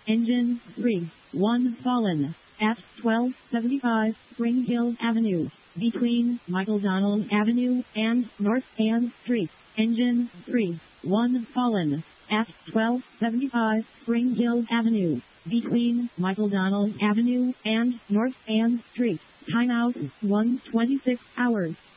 Engine 3, 1 fallen. At 1275 Spring Hill Avenue, between Michael Donald Avenue and North Ann Street. Engine 3, 1 fallen. At 1275 Spring Hill Avenue, between Michael Donald Avenue and North Ann Street. Timeout 1:26 hours.